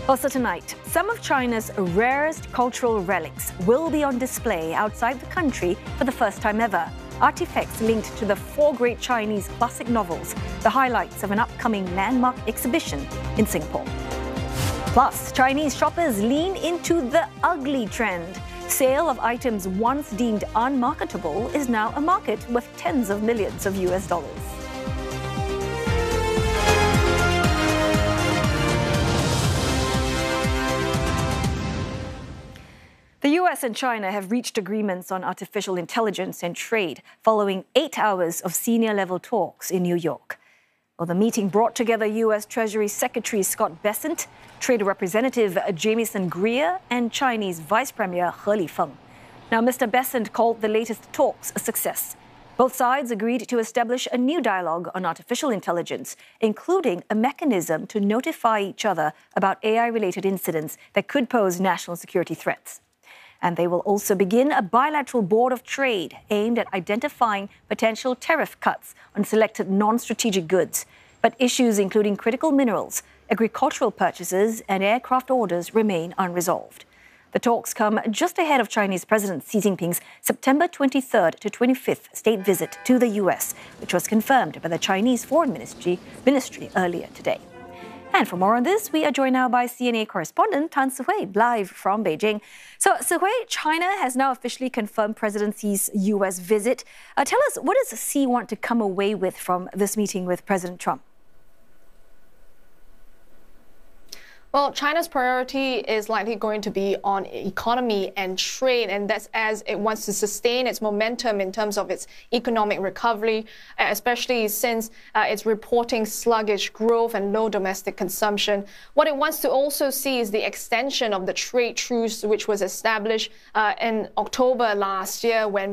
Also tonight, some of China's rarest cultural relics will be on display outside the country for the first time ever. Artifacts linked to the 4 great Chinese classic novels, the highlights of an upcoming landmark exhibition in Singapore. Plus, Chinese shoppers lean into the ugly trend. Sale of items once deemed unmarketable is now a market worth tens of millions of US dollars. The US and China have reached agreements on artificial intelligence and trade following 8 hours of senior-level talks in New York. Well, the meeting brought together US Treasury Secretary Scott Bessent, Trade Representative Jamieson Greer, and Chinese Vice Premier He Lifeng. Now, Mr. Bessent called the latest talks a success. Both sides agreed to establish a new dialogue on artificial intelligence, including a mechanism to notify each other about AI-related incidents that could pose national security threats. And they will also begin a bilateral board of trade aimed at identifying potential tariff cuts on selected non-strategic goods. But issues including critical minerals, agricultural purchases, and aircraft orders remain unresolved. The talks come just ahead of Chinese President Xi Jinping's September 23rd to 25th state visit to the US, which was confirmed by the Chinese Foreign Ministry earlier today. And for more on this, we are joined now by CNA correspondent Tan Sihui, live from Beijing. So, Sihui, China has now officially confirmed President Xi's US visit. Tell us, what does Xi want to come away with from this meeting with President Trump? Well, China's priority is likely going to be on economy and trade, and that's as it wants to sustain its momentum in terms of its economic recovery, especially since it's reporting sluggish growth and low domestic consumption. What it wants to also see is the extension of the trade truce, which was established in October last year when